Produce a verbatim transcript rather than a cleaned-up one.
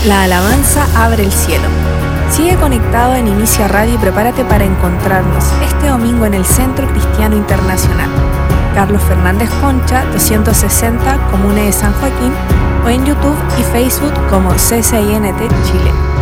La alabanza abre el cielo. Sigue conectado en Inicia Radio y prepárate para encontrarnos este domingo en el Centro Cristiano Internacional, Carlos Fernández Concha, doscientos sesenta, Comuna de San Joaquín, o en YouTube y Facebook como C C I N T Chile.